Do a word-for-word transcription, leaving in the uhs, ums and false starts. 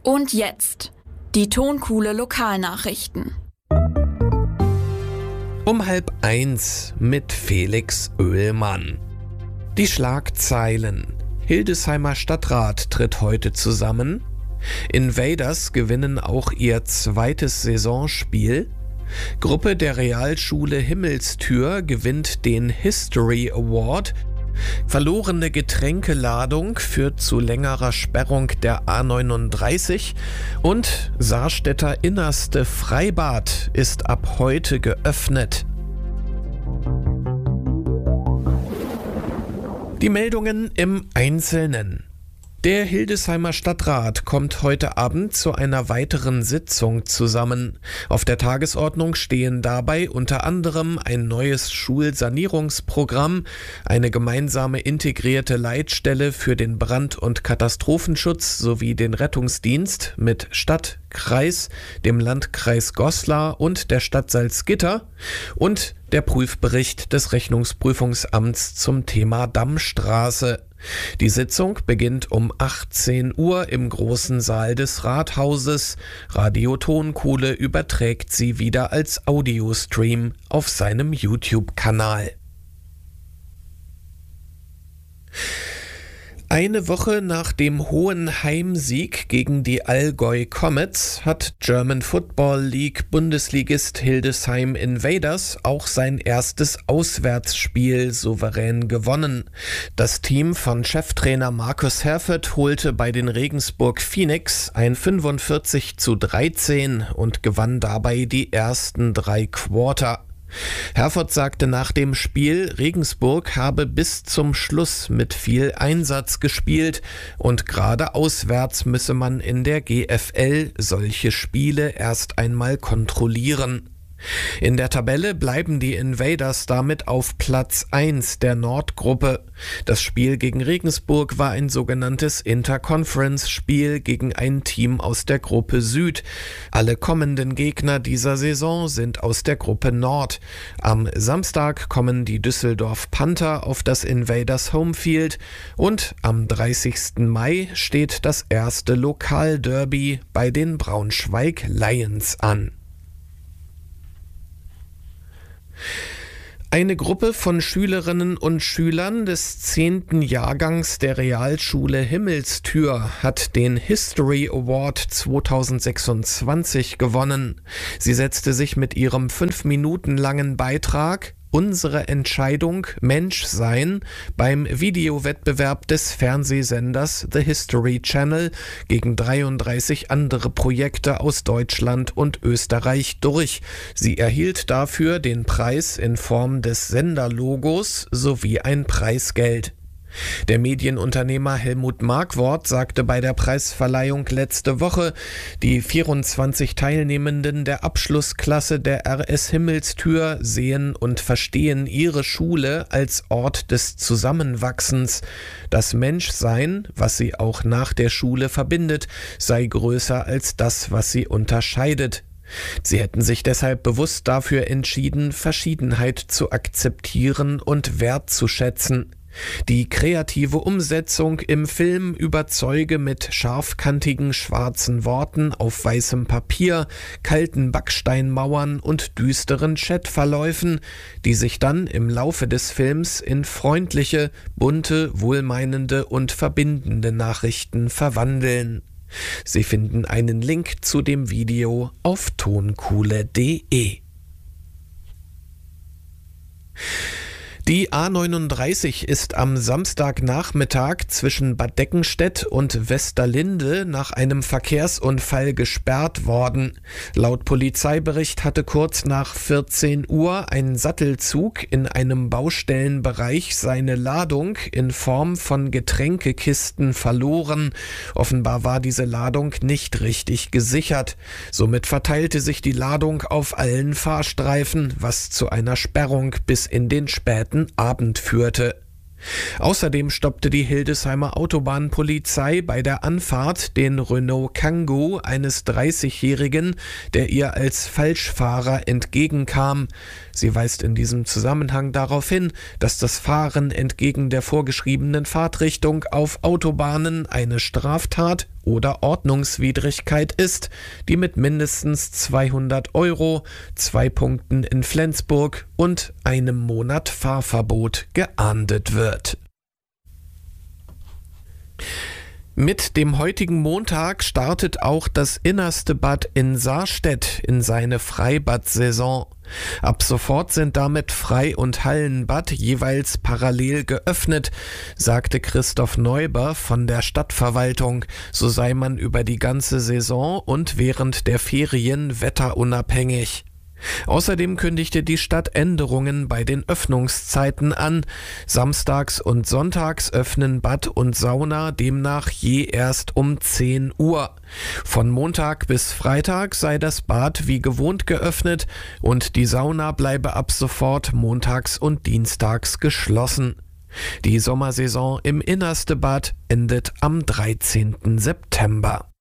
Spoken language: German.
Und jetzt die Tonkuhle Lokalnachrichten. Um halb eins mit Felix Oehlmann. Die Schlagzeilen. Hildesheimer Stadtrat tritt heute zusammen. Invaders gewinnen auch ihr zweites Saisonspiel. Gruppe der Realschule Himmelstür gewinnt den History Award. Verlorene Getränkeladung führt zu längerer Sperrung der A neununddreißig und Saarstädter innerste Freibad ist ab heute geöffnet. Die Meldungen im Einzelnen. Der Hildesheimer Stadtrat kommt heute Abend zu einer weiteren Sitzung zusammen. Auf der Tagesordnung stehen dabei unter anderem ein neues Schulsanierungsprogramm, eine gemeinsame integrierte Leitstelle für den Brand- und Katastrophenschutz sowie den Rettungsdienst mit Stadt, Kreis, dem Landkreis Goslar und der Stadt Salzgitter und der Prüfbericht des Rechnungsprüfungsamts zum Thema Dammstraße. Die Sitzung beginnt um achtzehn Uhr im großen Saal des Rathauses. Radio Tonkuhle überträgt sie wieder als Audiostream auf seinem YouTube-Kanal. Eine Woche nach dem hohen Heimsieg gegen die Allgäu Comets hat German Football League Bundesligist Hildesheim Invaders auch sein erstes Auswärtsspiel souverän gewonnen. Das Team von Cheftrainer Markus Herford holte bei den Regensburg Phoenix ein fünfundvierzig zu dreizehn und gewann dabei die ersten drei Quarter. Herford sagte nach dem Spiel, Regensburg habe bis zum Schluss mit viel Einsatz gespielt und gerade auswärts müsse man in der G F L solche Spiele erst einmal kontrollieren. In der Tabelle bleiben die Invaders damit auf Platz eins der Nordgruppe. Das Spiel gegen Regensburg war ein sogenanntes Interconference-Spiel gegen ein Team aus der Gruppe Süd. Alle kommenden Gegner dieser Saison sind aus der Gruppe Nord. Am Samstag kommen die Düsseldorf Panther auf das Invaders Homefield und am dreißigsten Mai steht das erste Lokalderby bei den Braunschweig Lions an. Eine Gruppe von Schülerinnen und Schülern des zehnten Jahrgangs der Realschule Himmelstür hat den History Award zweitausendsechsundzwanzig gewonnen. Sie setzte sich mit ihrem fünf Minuten langen Beitrag Unsere Entscheidung Menschsein beim Videowettbewerb des Fernsehsenders The History Channel gegen dreiunddreißig andere Projekte aus Deutschland und Österreich durch. Sie erhielt dafür den Preis in Form des Senderlogos sowie ein Preisgeld. Der Medienunternehmer Helmut Markwort sagte bei der Preisverleihung letzte Woche, die vierundzwanzig Teilnehmenden der Abschlussklasse der R S Himmelstür sehen und verstehen ihre Schule als Ort des Zusammenwachsens. Das Menschsein, was sie auch nach der Schule verbindet, sei größer als das, was sie unterscheidet. Sie hätten sich deshalb bewusst dafür entschieden, Verschiedenheit zu akzeptieren und wertzuschätzen. Die kreative Umsetzung im Film überzeuge mit scharfkantigen schwarzen Worten auf weißem Papier, kalten Backsteinmauern und düsteren Chatverläufen, die sich dann im Laufe des Films in freundliche, bunte, wohlmeinende und verbindende Nachrichten verwandeln. Sie finden einen Link zu dem Video auf tonkuhle punkt de. Die A neununddreißig ist am Samstagnachmittag zwischen Bad Deckenstedt und Westerlinde nach einem Verkehrsunfall gesperrt worden. Laut Polizeibericht hatte kurz nach vierzehn Uhr ein Sattelzug in einem Baustellenbereich seine Ladung in Form von Getränkekisten verloren. Offenbar war diese Ladung nicht richtig gesichert. Somit verteilte sich die Ladung auf allen Fahrstreifen, was zu einer Sperrung bis in den späten Abend führte. Außerdem stoppte die Hildesheimer Autobahnpolizei bei der Anfahrt den Renault Kangoo eines dreißigjährigen, der ihr als Falschfahrer entgegenkam. Sie weist in diesem Zusammenhang darauf hin, dass das Fahren entgegen der vorgeschriebenen Fahrtrichtung auf Autobahnen eine Straftat oder Ordnungswidrigkeit ist, die mit mindestens zweihundert Euro, zwei Punkten in Flensburg und einem Monat Fahrverbot geahndet wird. Mit dem heutigen Montag startet auch das Innerste Bad in Sarstedt in seine Freibad-Saison. Ab sofort sind damit Frei- und Hallenbad jeweils parallel geöffnet, sagte Christoph Neuber von der Stadtverwaltung. So sei man über die ganze Saison und während der Ferien wetterunabhängig. Außerdem kündigte die Stadt Änderungen bei den Öffnungszeiten an. Samstags und sonntags öffnen Bad und Sauna demnach je erst um zehn Uhr. Von Montag bis Freitag sei das Bad wie gewohnt geöffnet und die Sauna bleibe ab sofort montags und dienstags geschlossen. Die Sommersaison im Innerste Bad endet am dreizehnten September.